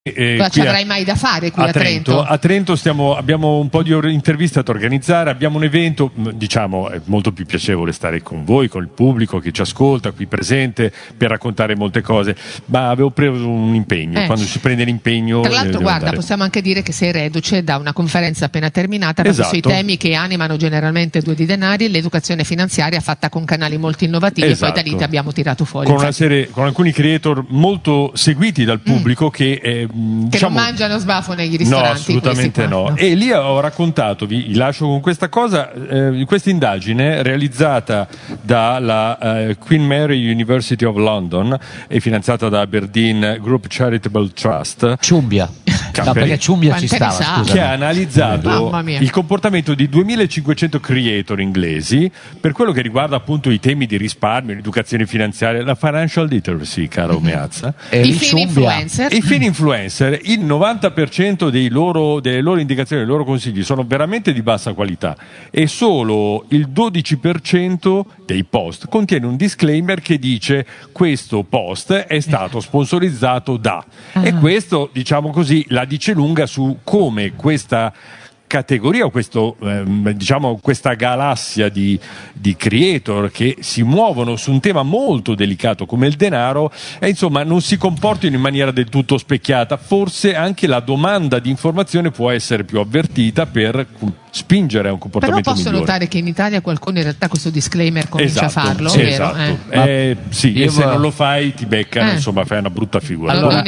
Cosa ci avrai mai da fare qui a Trento? A Trento abbiamo un po' di interviste da organizzare, abbiamo un evento, diciamo, è molto più piacevole stare con voi, con il pubblico che ci ascolta qui presente per raccontare molte cose, ma avevo preso un impegno, quando si prende l'impegno. Tra l'altro, guarda, possiamo anche dire che sei reduce da una conferenza appena terminata proprio sui temi che animano generalmente Due di Denari, l'educazione finanziaria fatta con canali molto innovativi, e poi da lì ti abbiamo tirato fuori. Con alcuni creator molto seguiti dal pubblico che non mangiano sbafo negli ristoranti. No, assolutamente no. E lì ho raccontato, vi lascio con questa cosa, questa indagine realizzata dalla Queen Mary University of London e finanziata da Aberdeen Group Charitable Trust. Ciumbia. No, perché Ciumbia ci stava, scusa. Che ha analizzato il comportamento di 2500 creator inglesi per quello che riguarda appunto i temi di risparmio, l'educazione finanziaria, la financial literacy, caro Meazza. I film influencer. I film influencer, il 90% delle loro indicazioni, dei loro consigli sono veramente di bassa qualità e solo il 12% dei post contiene un disclaimer che dice questo post è stato sponsorizzato da. E questo, diciamo così, la dice lunga su come questa categoria o questa galassia di creator che si muovono su un tema molto delicato come il denaro e insomma non si comportino in maniera del tutto specchiata. Forse anche la domanda di informazione può essere più avvertita per spingere a un comportamento migliore. Però posso notare che in Italia qualcuno in realtà questo disclaimer comincia a farlo, vero? Sì, e se non lo fai ti beccano, insomma fai una brutta figura. Allora,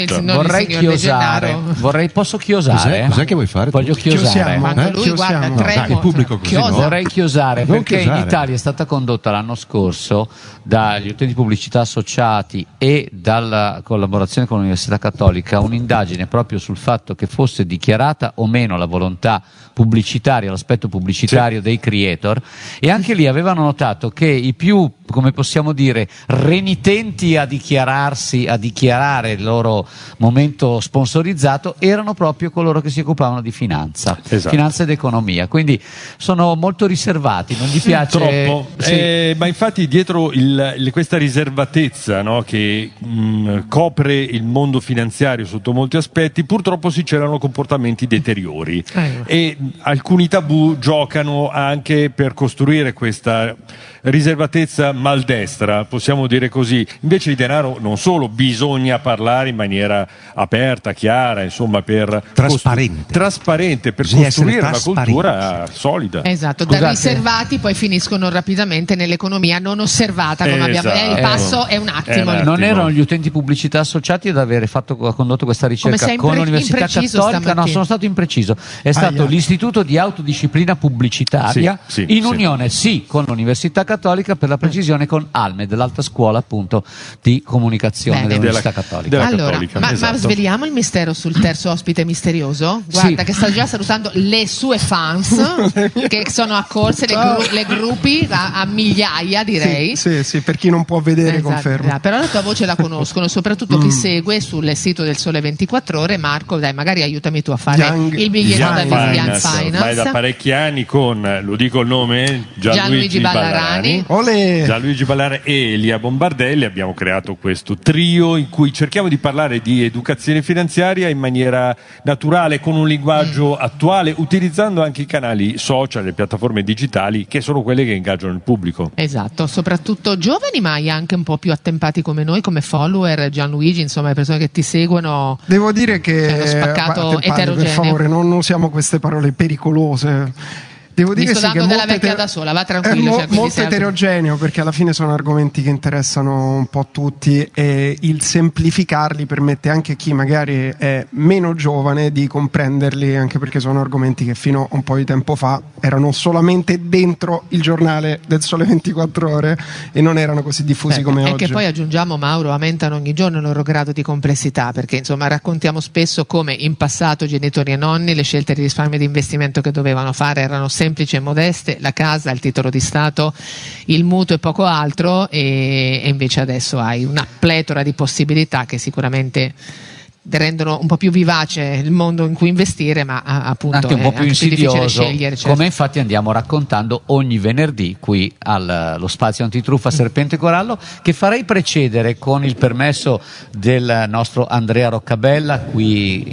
posso chiosare? Cos'è che vuoi fare? Voglio chiosare. Lui guarda, il pubblico così, vorrei chiosare perché in Italia è stata condotta l'anno scorso dagli utenti pubblicità associati e dalla collaborazione con l'Università Cattolica un'indagine proprio sul fatto che fosse dichiarata o meno la volontà pubblicitaria, l'aspetto pubblicitario dei creator, e anche lì avevano notato che i più, come possiamo dire, renitenti a dichiarare il loro momento sponsorizzato erano proprio coloro che si occupavano di finanza, finanza ed economia, quindi sono molto riservati, non gli piace troppo, ma infatti dietro questa riservatezza, no, che copre il mondo finanziario sotto molti aspetti, purtroppo si celano comportamenti deteriori e alcuni tabù giocano anche per costruire questa riservatezza maldestra, possiamo dire così. Invece di denaro non solo bisogna parlare in maniera aperta, chiara, insomma, per trasparente per costruire una cultura solida. Esatto, da riservati poi finiscono rapidamente nell'economia non osservata, come abbiamo il passo è un attimo. Non erano gli utenti pubblicità associati ad avere condotto questa ricerca con l'Università Cattolica, no, sono stato impreciso. È stato l'Istituto di Autodisciplina Pubblicitaria in unione con l'Università Cattolica, per la precisione con ALMED, l'alta scuola appunto di comunicazione dell'Università Cattolica. Allora, ma sveliamo il mistero sul terzo ospite misterioso? Guarda che sta già salutando le sue fans che sono accorse, le gruppi a migliaia, direi. Sì, per chi non può vedere confermo. Però la tua voce la conoscono, soprattutto chi segue sul sito del Sole 24 Ore. Marco, dai, magari aiutami tu a fare il biglietto da Young Finance. Vai da parecchi anni con, lo dico il nome, Gianluigi Ballarani. Gianluigi Ballarani e Elia Bombardelli abbiamo creato questo trio in cui cerchiamo di parlare di educazione finanziaria in maniera naturale, con un linguaggio attuale, utilizzando anche i canali social, le piattaforme digitali, che sono quelle che ingaggiano il pubblico. Esatto, soprattutto giovani, ma anche un po' più attempati come noi, come follower. Gianluigi, insomma, le persone che ti seguono. Devo dire che è uno spaccato eterogeneo. Per favore, non usiamo queste parole pericolose. Devo dire mi sto dando della vecchia da sola, va tranquillo. È molto eterogeneo, perché alla fine sono argomenti che interessano un po' tutti e il semplificarli permette anche a chi magari è meno giovane di comprenderli, anche perché sono argomenti che fino a un po' di tempo fa erano solamente dentro il giornale del Sole 24 Ore e non erano così diffusi come oggi. E che poi, aggiungiamo, Mauro, aumentano ogni giorno il loro grado di complessità, perché insomma raccontiamo spesso come in passato genitori e nonni le scelte di risparmio e di investimento che dovevano fare erano semplici e modeste, la casa, il titolo di Stato, il mutuo e poco altro, e invece adesso hai una pletora di possibilità che sicuramente rendono un po' più vivace il mondo in cui investire, ma appunto anche un po' più insidioso, scegliere, certo. Come infatti andiamo raccontando ogni venerdì qui allo spazio antitruffa Serpente Corallo, che farei precedere con il permesso del nostro Andrea Roccabella qui